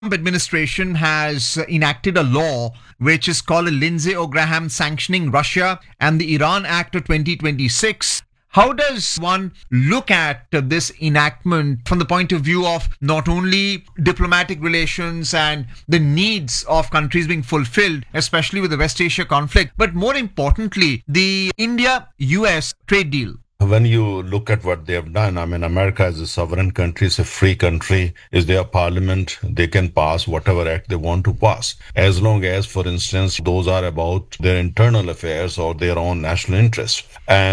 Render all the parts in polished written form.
administration has enacted a law which is called a Lindsey Graham sanctioning Russia and the Iran Act of 2026. How does one look at this enactment from the point of view of not only diplomatic relations and the needs of countries being fulfilled, especially with the West Asia conflict, but more importantly, the India-US trade deal? When you look at what they have done, I mean, America is a sovereign country, it's a free country, is their parliament, they can pass whatever act they want to pass. As long as, for instance, those are about their internal affairs or their own national interests.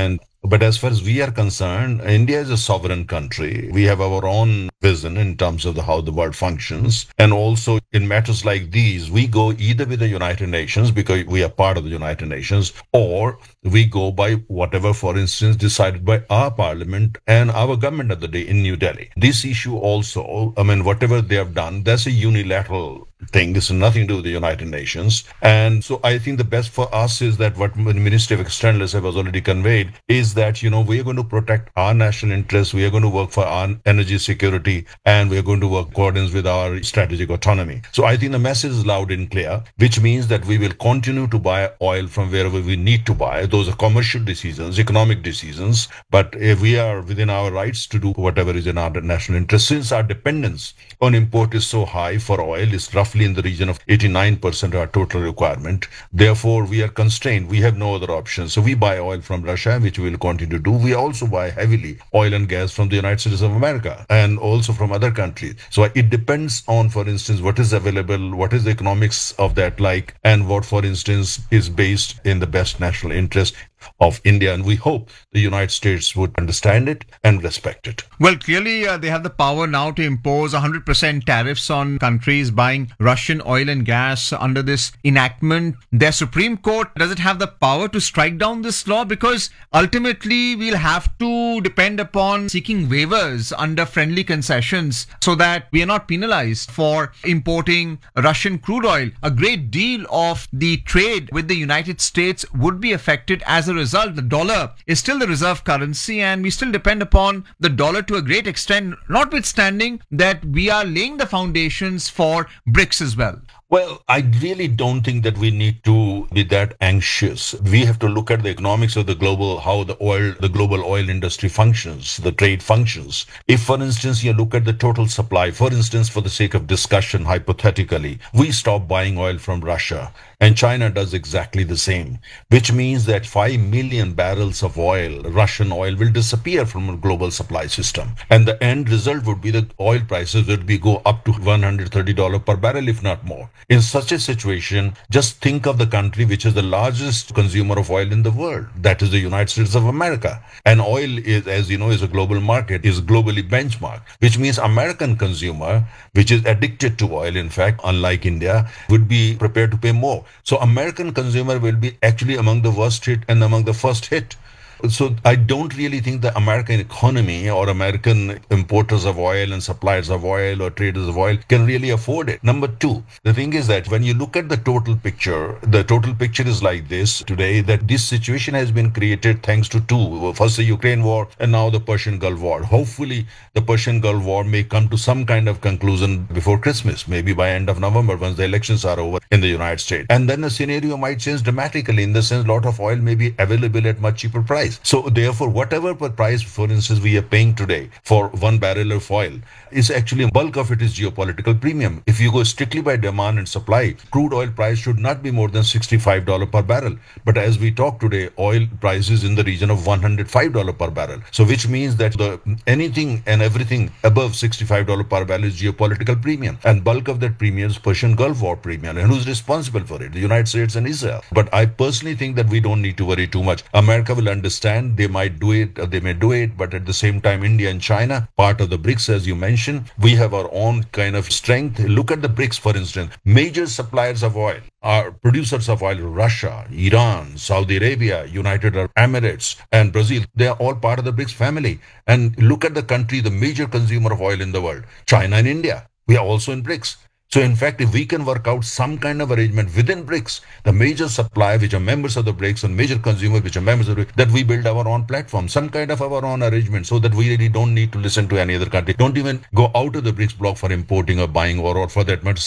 But as far as we are concerned, India is a sovereign country. We have our own vision in terms of how the world functions. And also in matters like these, we go either with the United Nations because we are part of the United Nations, or we go by whatever, for instance, decided by our parliament and our government of the day in New Delhi. This issue also, I mean, whatever they have done, that's a unilateral thing. This has nothing to do with the United Nations. And so I think the best for us is that what the Ministry of External Affairs has already conveyed is that, we are going to protect our national interests. We are going to work for our energy security, and we are going to work in accordance with our strategic autonomy. So I think the message is loud and clear, which means that we will continue to buy oil from wherever we need to buy. Those are commercial decisions, economic decisions. But if we are within our rights to do whatever is in our national interest, since our dependence on import is so high for oil, it's roughly in the region of 89% of our total requirement. Therefore, we are constrained. We have no other option. So we buy oil from Russia, which we will continue to do. We also buy heavily oil and gas from the United States of America and also from other countries. So it depends on, for instance, what is available, what is the economics of that like, and what, for instance, is based in the best national interest of India. And we hope the United States would understand it and respect it. Well, clearly they have the power now to impose 100% tariffs on countries buying Russian oil and gas under this enactment. Their Supreme Court, does it have the power to strike down this law? Because ultimately we'll have to depend upon seeking waivers under friendly concessions so that we are not penalized for importing Russian crude oil. A great deal of the trade with the United States would be affected as a result. The dollar is still the reserve currency, and we still depend upon the dollar to a great extent, notwithstanding that we are laying the foundations for BRICS as well. Well, I really don't think that we need to be that anxious. We have to look at the economics of the global, how the global oil industry functions, the trade functions. If, for instance, you look at the total supply, for instance, for the sake of discussion, hypothetically, we stop buying oil from Russia and China does exactly the same, which means that 5 million barrels of oil, Russian oil, will disappear from a global supply system. And the end result would be that oil prices would go up to $130 per barrel, if not more. In such a situation, just think of the country which is the largest consumer of oil in the world. That is the United States of America. And oil is, as you know, is a global market, is globally benchmarked, which means American consumer, which is addicted to oil, in fact, unlike India, would be prepared to pay more. So American consumer will be actually among the worst hit and among the first hit. So I don't really think the American economy or American importers of oil and suppliers of oil or traders of oil can really afford it. Number two, the thing is that when you look at the total picture is like this today, that this situation has been created thanks to two. First the Ukraine war and now the Persian Gulf War. Hopefully the Persian Gulf War may come to some kind of conclusion before Christmas, maybe by end of November once the elections are over in the United States. And then the scenario might change dramatically in the sense a lot of oil may be available at much cheaper price. So therefore, whatever price, for instance, we are paying today for 1 barrel of oil, is actually bulk of it is geopolitical premium. If you go strictly by demand and supply, crude oil price should not be more than $65 per barrel. But as we talk today, oil prices in the region of $105 per barrel. So which means that anything and everything above $65 per barrel is geopolitical premium. And bulk of that premium is Persian Gulf War premium. And who's responsible for it? The United States and Israel. But I personally think that we don't need to worry too much. America will understand. They might do it, or they may do it, but at the same time, India and China, part of the BRICS, as you mentioned, we have our own kind of strength. Look at the BRICS, for instance. Major suppliers of oil are producers of oil: Russia, Iran, Saudi Arabia, United Arab Emirates, and Brazil. They are all part of the BRICS family. And look at the country, the major consumer of oil in the world, China and India. We are also in BRICS. So in fact, if we can work out some kind of arrangement within BRICS, the major supplier which are members of the BRICS and major consumers which are members of the BRICS, that we build our own platform, some kind of our own arrangement so that we really don't need to listen to any other country. Don't even go out of the BRICS bloc for importing or buying or for that matter